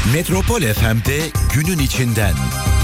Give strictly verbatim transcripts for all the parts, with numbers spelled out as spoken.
Metropol F M'de günün içinden.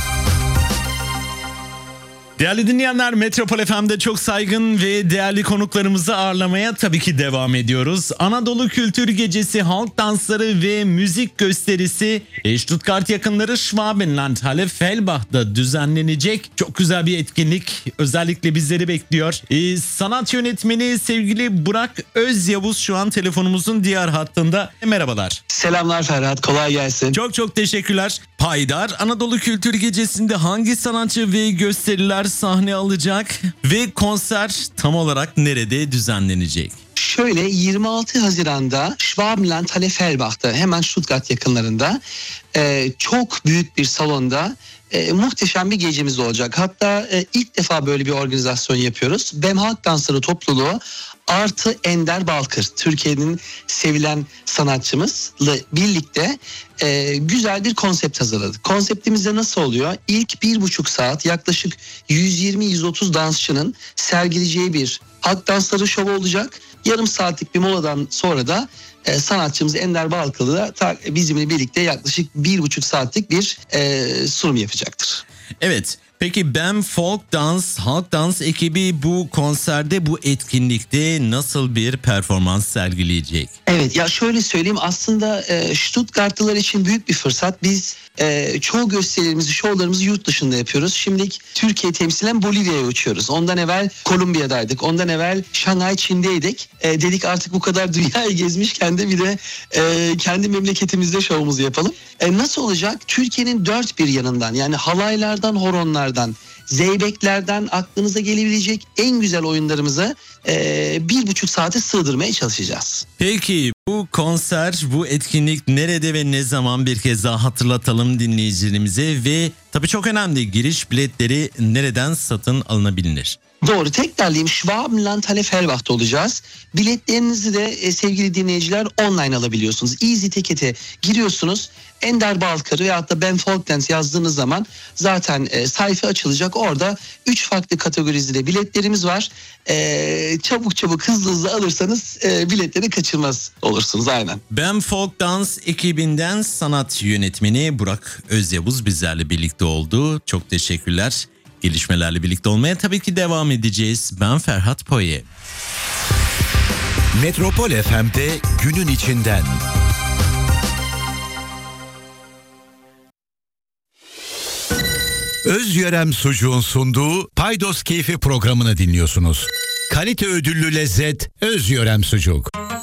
Değerli dinleyenler, Metropol F M'de çok saygın ve değerli konuklarımızı ağırlamaya tabii ki devam ediyoruz. Anadolu Kültür Gecesi, halk dansları ve müzik gösterisi Stuttgart yakınları Schwabenland Halle Fellbach'ta düzenlenecek. Çok güzel bir etkinlik özellikle bizleri bekliyor. Ee, sanat yönetmeni sevgili Burak Özyavuz şu an telefonumuzun diğer hattında. Merhabalar. Selamlar Ferhat, kolay gelsin. Çok çok teşekkürler. Paydar Anadolu Kültür Gecesi'nde hangi sanatçı ve gösteriler sahne alacak ve konser tam olarak nerede düzenlenecek? Şöyle yirmi altı Haziran'da Schwabenland Halle Fellbach'ta, hemen Stuttgart yakınlarında e, çok büyük bir salonda e, muhteşem bir gecemiz olacak. Hatta e, ilk defa böyle bir organizasyon yapıyoruz. B E M Halk Dansları Topluluğu artı Ender Balkır, Türkiye'nin sevilen sanatçımızla birlikte e, güzel bir konsept hazırladık. Konseptimizde nasıl oluyor? İlk bir buçuk saat yaklaşık yüz yirmi yüz otuz dansçının sergileyeceği bir halk dansları şovu olacak. Yarım saatlik bir moladan sonra da e, sanatçımız Ender Balkır'la da bizimle birlikte yaklaşık bir buçuk saatlik bir e, sunum yapacaktır. Evet. Peki B E M Folk Dans, Halk Dans ekibi bu konserde, bu etkinlikte nasıl bir performans sergileyecek? Evet, ya şöyle söyleyeyim, aslında e, Stuttgartlılar için büyük bir fırsat. Biz e, çoğu gösterilerimizi, şovlarımızı yurt dışında yapıyoruz. Şimdilik Türkiye temsilen Bolivya'ya uçuyoruz. Ondan evvel Kolombiya'daydık. Ondan evvel Şanghay, Çin'deydik. E, dedik artık bu kadar dünyayı gezmişken de bir de e, kendi memleketimizde şovumuzu yapalım. E, nasıl olacak? Türkiye'nin dört bir yanından, yani halaylardan, horonlardan, zeybeklerden aklınıza gelebilecek en güzel oyunlarımızı e, bir buçuk saate sığdırmaya çalışacağız. Peki bu konser, bu etkinlik nerede ve ne zaman, bir kez daha hatırlatalım dinleyicilerimize ve tabii çok önemli, giriş biletleri nereden satın alınabilir? Doğru, tekrarlayayım, Schwabenland Halle Fellbach'ta olacağız. Biletlerinizi de e, sevgili dinleyiciler online alabiliyorsunuz. Easy Ticket'e giriyorsunuz. Ender Balkır veyahut da B E M Folk Dance yazdığınız zaman zaten e, sayfa açılacak. Orada üç farklı kategorizde biletlerimiz var. E, çabuk çabuk hızlı hızlı alırsanız e, biletleri kaçırmaz olursunuz aynen. B E M Folk Dans ekibinden sanat yönetmeni Burak Özyavuz bizlerle birlikte oldu. Çok teşekkürler. Gelişmelerle birlikte olmaya tabii ki devam edeceğiz. Ben Ferhat Poye. Metropol F M'de günün içinden. Özyörem Sucuğun sunduğu Paydos Keyfi programını dinliyorsunuz. Kalite ödüllü lezzet Özyörem Sucuk.